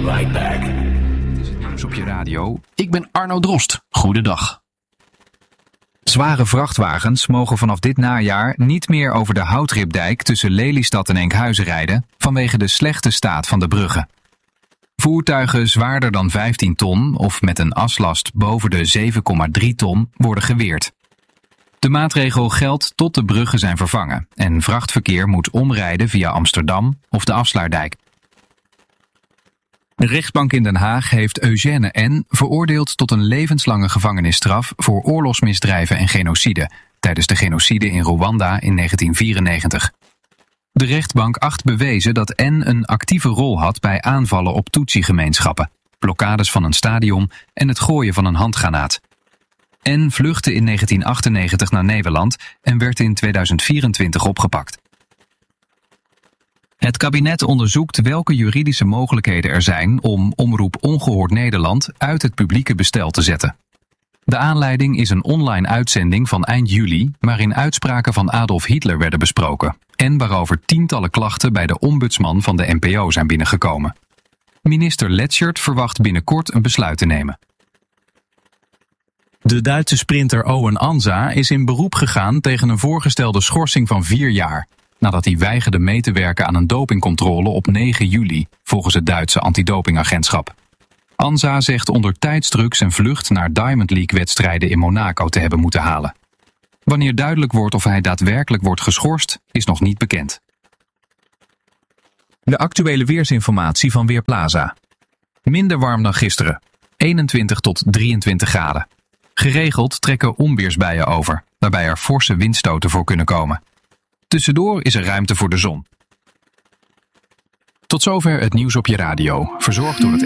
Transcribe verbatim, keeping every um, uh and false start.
right back. Dit is het nieuws op je radio. Ik ben Arno Drost. Goedendag. Zware vrachtwagens mogen vanaf dit najaar niet meer over de Houtripdijk tussen Lelystad en Enkhuizen rijden vanwege de slechte staat van de bruggen. Voertuigen zwaarder dan vijftien ton of met een aslast boven de zeven komma drie ton worden geweerd. De maatregel geldt tot de bruggen zijn vervangen en vrachtverkeer moet omrijden via Amsterdam of de Afsluitdijk. De rechtbank in Den Haag heeft Eugène N. veroordeeld tot een levenslange gevangenisstraf voor oorlogsmisdrijven en genocide tijdens de genocide in Rwanda in negentien vierennegentig. De rechtbank acht bewezen dat N. een actieve rol had bij aanvallen op Tutsi-gemeenschappen, blokkades van een stadion en het gooien van een handgranaat. N. vluchtte in negentien achtennegentig naar Nederland en werd in tweeduizend vierentwintig opgepakt. Het kabinet onderzoekt welke juridische mogelijkheden er zijn om Omroep Ongehoord Nederland uit het publieke bestel te zetten. De aanleiding is een online uitzending van eind juli waarin uitspraken van Adolf Hitler werden besproken en waarover tientallen klachten bij de ombudsman van de N P O zijn binnengekomen. Minister Letschert verwacht binnenkort een besluit te nemen. De Duitse sprinter Owen Ansa is in beroep gegaan tegen een voorgestelde schorsing van vier jaar, nadat hij weigerde mee te werken aan een dopingcontrole op negen juli, volgens het Duitse antidopingagentschap. Ansa zegt onder tijdsdruk zijn vlucht naar Diamond League-wedstrijden in Monaco te hebben moeten halen. Wanneer duidelijk wordt of hij daadwerkelijk wordt geschorst, is nog niet bekend. De actuele weersinformatie van Weerplaza. Minder warm dan gisteren. eenentwintig tot drieëntwintig graden. Geregeld trekken onweersbuien over, waarbij er forse windstoten voor kunnen komen. Tussendoor is er ruimte voor de zon. Tot zover het nieuws op je radio, verzorgd door het